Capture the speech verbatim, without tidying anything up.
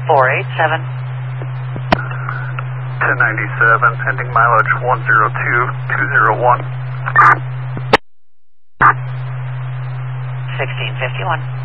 four eight seven. ten ninety-seven, pending mileage one zero two two zero one. sixteen fifty-one.